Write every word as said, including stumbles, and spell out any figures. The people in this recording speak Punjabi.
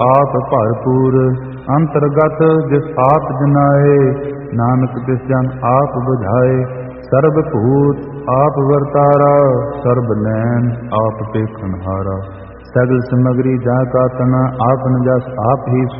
ਆਪ ਭਰਪੂਰ ਅੰਤਰਗਤ ਜਿਸ ਆਪ ਜਨਾਏ, ਨਾਨਕ ਤਿਸ ਜਨ ਆਪ ਬੁਝਾਏ। ਸਰਬ ਭੂਤ ਆਪ ਵਰਤਾਰਾ, ਸਰਬ ਨੈਣ ਆਪ ਦੇਖਣਹਾਰਾ। ਸਗਲ ਸਮਗਰੀ ਜਾ ਕਾ ਤਨਾ, ਆਪਨ ਜਸ ਆਪ ਹੀ